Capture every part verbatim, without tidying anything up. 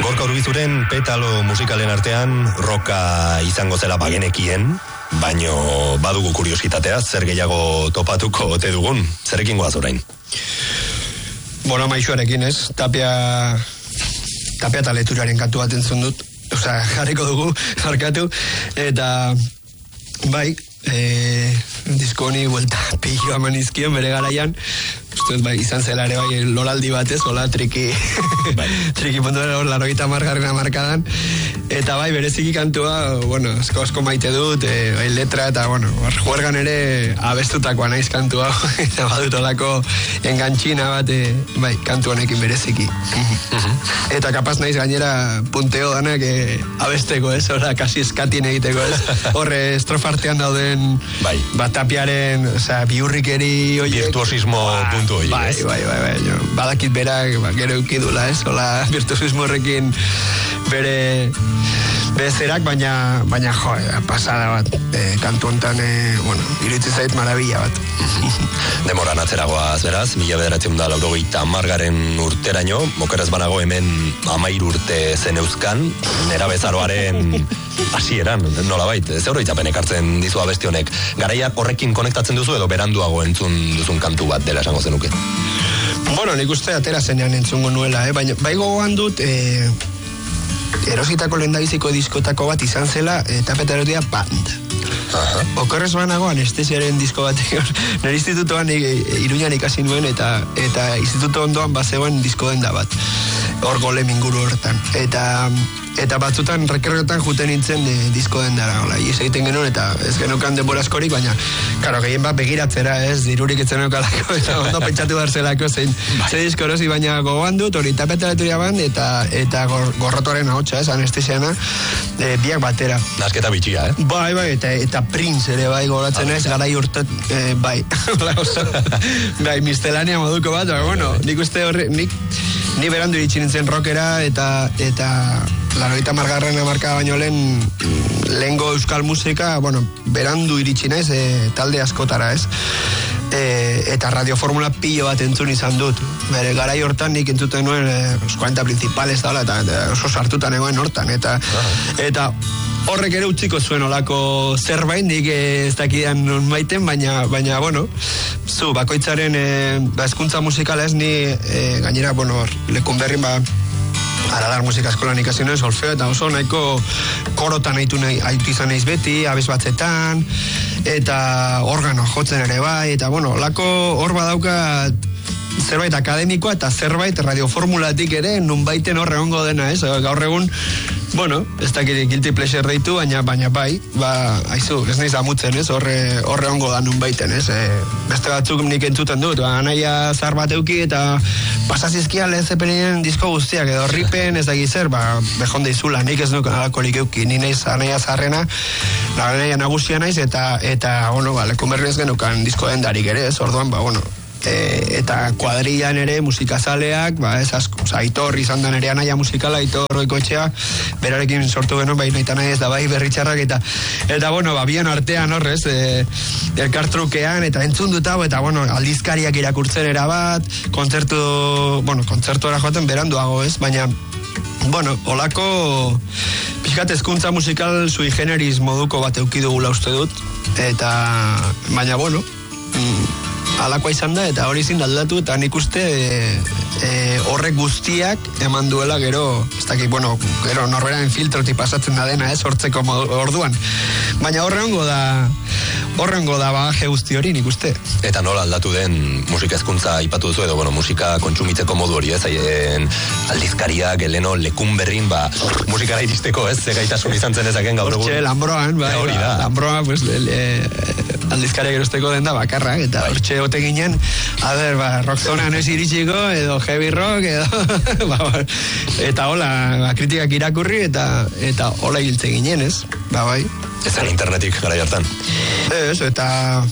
Gorka Urbizuren petalo musikalen artean roka izango zela bagenekien, baino badugu kuriositatea, zer gehiago topatuko ote dugun, zerekin goaz orain? Bueno, maixuarekin ez, tapia tapia eta leturaren kantu bat entzun dut, osea, jarriko dugu, jarkatu, eta bai, e, disko honi buelta pillo eman izkion bere garaian, uste bai, izan zela ere bai loraldi batez, hola triki bai. triki puntuaren hor larogeita margarren amarkadan, eta bai, bereziki kantua, bueno, asko asko maite dut, e, bai, letra, eta bueno, juergan ere abestutakoa naiz kantua, eta badut olako engantxina bat, e, bai, kantu honekin bereziki. Eta kapaz naiz gainera punteo danak e, abesteko, ez, hola, kasi eskatin egiteko, ez, horre estrofartean dauden, bai, batapiaren, osea, biurrikeri oiek, virtuosismo ba, puntu oiek, bai, bai, bai, bai, jo, badakit berak, ba, gero eukidula, ez, hola, virtuosismo horrekin bere bezerak, baina, baina jo, pasada bat, e, kantu hontan, e, bueno, iritsi zait marabila bat. Demoran atzeragoaz beraz, mila bederatzen da laurogeita amargaren urteraino, mokeraz banago hemen amair urte zen euskan, nera bezaroaren hasieran, nola bait, ez euroitzapen ekartzen dizu abesti honek, garaia horrekin konektatzen duzu edo beranduago entzun duzun kantu bat dela esango zenuke? Bueno, nik uste atera zenean entzungo nuela, eh? Baina bai gogoan dut, eh, erositako lehendabiziko diskotako bat izan zela, eh, tapeta erotia band. Uh-huh. Okorrez banago anestesiaren disko bat, nire institutoan e, Iruñan ikasi nuen, eta eta instituto ondoan bazegoen disko denda bat, hor golem inguru horretan, eta eta batzutan rekerretan juten nintzen e, disko dendara, hola, ies egiten genuen, eta ez genukan denbora askorik, baina karo, gehien bat begiratzera, ez, dirurik etzen eukalako, eta ondo pentsatu behar zelako zein, ze disko erosi, baina gogoan dut, hori tapeta leturia band, eta eta gor, gorrotoaren ahotsa, ez, anestesiana, e, biak batera. Nasketa bitxia, eh? Bai, bai, eta, eta Prince ere bai goratzen ez, garai urtet, eh, bai, bai, mistelania moduko bat, bai, bueno, nik uste horre, nik, ni berandu iritsi nintzen rockera, eta, eta, larogeita margarren amarka baino lehen, lehengo euskal musika, bueno, berandu iritsi naiz, e, talde askotara, ez? E, eta radioformula pillo bat entzun izan dut. Bere garai hortan nik entzuten nuen e, los cuarenta principales da, eta, eta oso sartutan egoen hortan, eta, eta horrek ere utziko zuen olako zerbait, nik ez dakidan nun maiten, baina, baina, bueno, zu, bakoitzaren e, ba, hezkuntza musikala ez, ni e, gainera, bueno, lekun berrin, ba, Aralar musika eskolan ikasi nuen, solfeo, eta oso nahiko korotan haitu nahi, haitu izan naiz beti, abez batzetan, eta organo jotzen ere bai, eta bueno, lako hor badauka zerbait akademikoa eta zerbait radioformulatik ere nun baiten horre ongo dena, ez? Gaur egun, bueno, ez dakit guilty pleasure deitu, baina baina bai, ba, aizu, ez naiz amutzen, ez? Horre, horre ongo da nun baiten, ez? E, beste batzuk nik entzuten dut, ba, anaia zar bat euki eta pasazizkia Led Zeppelinen disko guztiak, edo ripen, ez dakit zer, ba, bejonde izula, nik ez nuk alakolik euki, ni naiz anaia zarrena, anaia nagusia naiz, eta, eta, bueno, ba, lekun berri ez genukan disko dendarik ere, ez? Orduan, ba, bueno, E, eta kuadrillan ere musikazaleak, ba, ez asko, oza, Aitor izan da nere anaia musikala, Aitor Roikoetxea, berarekin sortu genuen, bai nahi nahi ez da bai berritxarrak, eta, eta bueno, ba, bion artean horrez, e, elkartrukean, eta entzun dut hau, eta bueno, aldizkariak irakurtzen erabat, kontzertu, bueno, kontzertuara joaten beranduago, ez, baina, bueno, olako pixkat hezkuntza musikal sui generis moduko bat eukidugula uste dut, eta, baina, bueno, mm, alakoa izan da, eta hori zin aldatu, eta nik uste e, e, horrek guztiak eman duela gero, ez dakit, bueno, gero norberaren filtrotik pasatzen da dena, ez, hortzeko orduan. Baina horre hongo da, horre hongo da bagaje guzti hori, nik uste. Eta nola aldatu den musika hezkuntza ipatu duzu, edo, bueno, musika kontsumitzeko modu hori, ez, haien aldizkariak, eleno, lekun berrin, ba, musikara iristeko, ez, zegaitasun izan zen ezaken gaur egun. Hortxe, Lambroan, bai, hori da. Lambroan, pues, e, aldizkariak erosteko den da bakarrak, eta hortxe ote ginen, a ber, ba, rockzona noiz iritsiko, edo heavy rock, edo, ba, eta hola, ba, kritikak irakurri, eta eta hola hiltze ginen, ez? Ba, bai. Ezan internetik gara jartan. Ez, eta,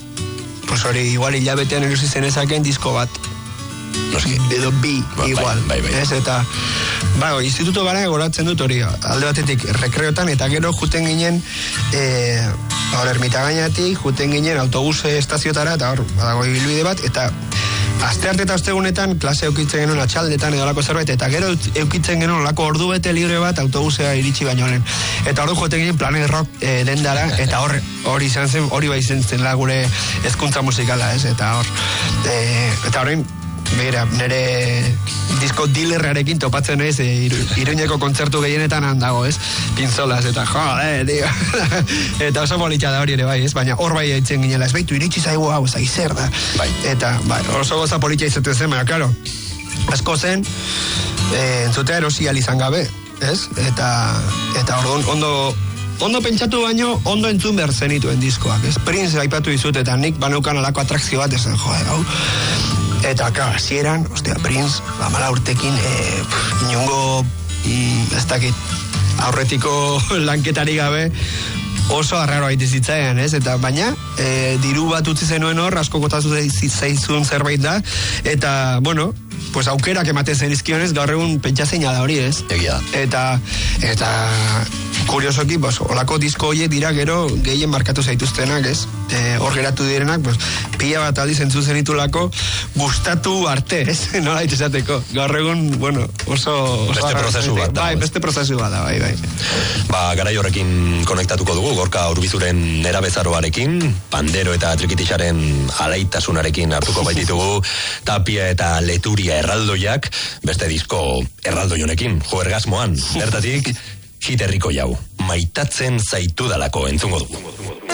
pues hori, igual hilabetean erosi zenezaken disko bat. Noski. Edo bi, ba, igual. Bai, bai, bai. Ez, eta, ba, instituto gara goratzen dut hori, alde batetik rekreotan, eta gero juten ginen, e, hor ermita gainatik, juten ginen autobuse estaziotara, eta hor, badago ibilbide bat, eta astearte eta ostegunetan klase eukitzen genuen atxaldetan edo lako zerbait, eta gero eukitzen genuen lako ordu bete libre bat autobusea iritsi baino lehen. Eta ordu joten ginen Planet Rock e, dendara, eta hor hori izan zen, hori bai zen la gure hezkuntza musikala, ez? Eta hor, e, eta horrein, begira, nire disko dealerrarekin topatzen ez, e, iru, Iruñeko kontzertu gehienetan handago, ez? Pinzolas, eta jode, tío. Eta oso politxa da hori ere bai, ez? Baina hor bai eitzen ginela, ez baitu, iritsi zaigu hau, ez zer da. Bai. Eta bai, oso goza politxa izaten zen, baina, klaro, asko zen, e, entzutea erosi izan gabe, ez? Eta, eta orduan, ondo, ondo pentsatu baino, ondo entzun behar zenituen diskoak, ez? Prince aipatu dizut, eta nik baneukan alako atrakzio bat, esan, jode, hau. Eta, klar, hasieran, ostia, Prince, amala urtekin, e, inongo, mm, ez dakit, aurretiko lanketari gabe, oso arraro haiti zitzaian, ez? Eta, baina, e, diru bat utzi zenuen hor, asko kotazu zaizun zerbait da, eta, bueno, pues aukerak ematen zenizkionez, gaur egun pentsazeina da hori, ez? Egia. Eta, eta, kuriosoki, pues, olako disko horiek dira gero gehien markatu zaituztenak, ez? E, hor geratu direnak, pues, pila bat aldiz entzun zenitulako gustatu arte, ez? Nola itxesateko. Gaur egun, bueno, oso... oso beste prozesu bat da. Bai, beste prozesu bat da, bai, bai. Ba, garai horrekin konektatuko dugu, Gorka Urbizuren nerabezaroarekin, pandero eta trikitixaren alaitasunarekin hartuko baititugu, Tapia eta Leturia erraldoiak, beste disko erraldoionekin, jo ergasmoan, bertatik, hit herriko jau, maitatzen zaitudalako entzungo dugu.